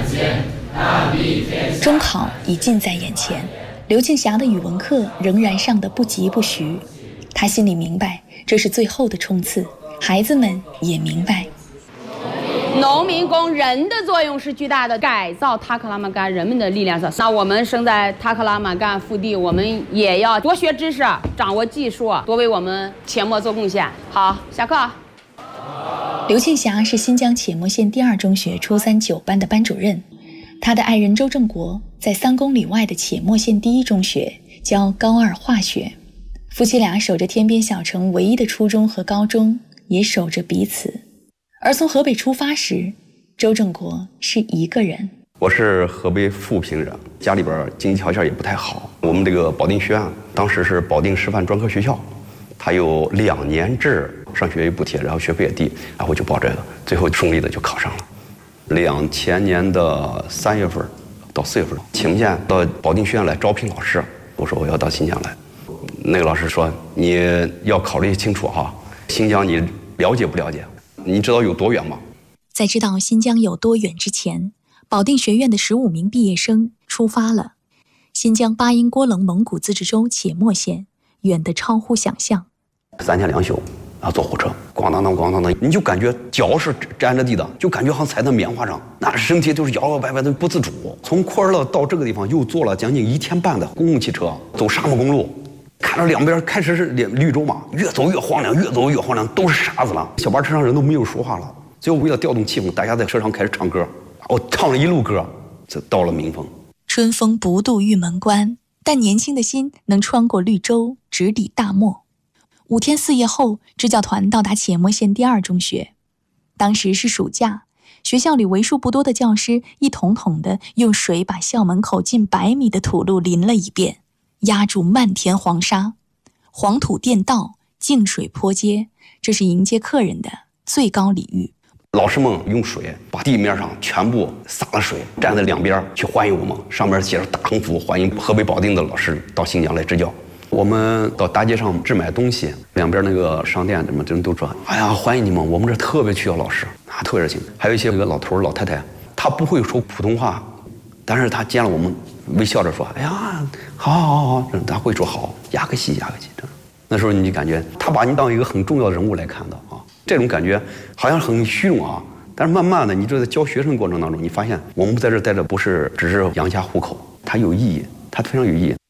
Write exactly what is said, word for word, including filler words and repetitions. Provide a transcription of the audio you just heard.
中考已近在眼前，刘庆霞的语文课仍然上得不疾不徐。他心里明白，这是最后的冲刺，孩子们也明白。 农民工人的作用是巨大的，改造塔克拉玛干人们的力量是。那我们生在塔克拉玛干腹地，我们也要多学知识，掌握技术，多为我们阡陌做贡献。好，下课。 刘庆霞是新疆阡陌县第二中学初三九班的班主任，他的爱人周正国在三公里外的阡陌县第一中学教高二化学。夫妻俩守着天边小城唯一的初中和高中，也守着彼此。而从河北出发时，周正国是一个人。 我是河北富平人，家里边经济条件也不太好。我们这个保定学院当时是保定师范专科学校，它有两年制上学补贴，然后学费也低，然后我就报这个，最后顺利的就考上了。两千年的三月份到四月份，阡陌县到保定学院来招聘老师，我说我要到新疆来。那个老师说你要考虑清楚哈，新疆你了解不了解？你知道有多远吗？ 在知道新疆有多远之前，保定学院的十五名毕业生出发了。新疆巴音郭楞蒙古自治州阡陌县，远得超乎想象。 三天两宿，然后坐火车，咣当当咣当当，你就感觉脚是沾着地的，就感觉好像踩在棉花上，那身体都是摇摇摆摆的不自主。从库尔勒到这个地方又坐了将近一天半的公共汽车，走沙漠公路。看着两边开始是绿洲嘛，越走越荒凉，越走越荒凉，都是沙子了。小巴车上人都没有说话了。最后为了调动气氛，大家在车上开始唱歌。我唱了一路歌，就到了民丰。 春风不度玉门关，但年轻的心能穿过绿洲，直抵大漠。五天四夜后，支教团到达阡陌县第二中学。当时是暑假，学校里为数不多的教师一桶桶的用水把校门口近百米的土路淋了一遍。压住漫天黄沙，黄土垫道，净水坡街，这是迎接客人的最高礼遇。 老师们用水把地面上全部洒了水，站在两边去欢迎我们，上面写着大横幅，欢迎河北保定的老师到新疆来支教。我们到大街上置买东西，两边那个商店什么人都说：“哎呀，欢迎你们，我们这特别需要老师啊，特别热情。”还有一些那个老头老太太，他不会说普通话，但是他见了我们，微笑着说：“哎呀，好好好好。”他会说好，压个西压个西。那时候你就感觉他把你当一个很重要的人物来看的啊，这种感觉好像很虚荣啊。但是慢慢的，你就在教学生过程当中，你发现我们在这待着不是只是养家糊口，它有意义，它非常有意义。